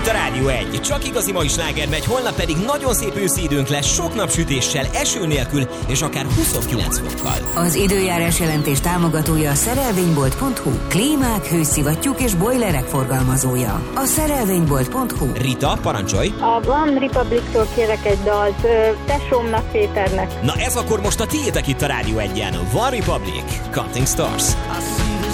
itt a Rádió 1. Csak igazi mai sláger megy, holnap pedig nagyon szép őszi időnk lesz, sok napsütéssel, eső nélkül és akár 29 fokkal. Az időjárás jelentés támogatója a szerelvénybolt.hu. Klímák, hőszivattyúk és bojlerek forgalmazója. A szerelvénybolt.hu. Rita, parancsolj! A One Republic-tól kérek egy dalt, tesómnak, Péternek. Na ez akkor most a tiétek itt a Rádió 1-en. One Republic, Counting Stars.